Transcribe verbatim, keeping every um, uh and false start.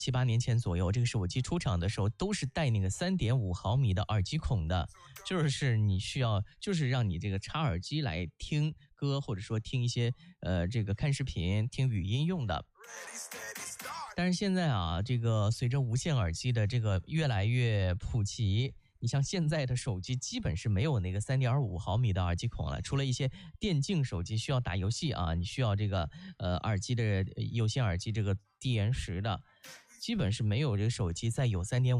七八年前左右，这个手机出厂的时候都是带那个 三点五毫米的耳机孔的，就是你需要就是让你这个插耳机来听歌，或者说听一些呃这个看视频、听语音用的。但是现在啊，这个随着无线耳机的这个越来越普及，你像现在的手机基本是没有那个 三点五毫米的耳机孔了，除了一些电竞手机需要打游戏啊，你需要这个呃耳机的有线耳机这个低延时的，基本是没有这个手机再有 三点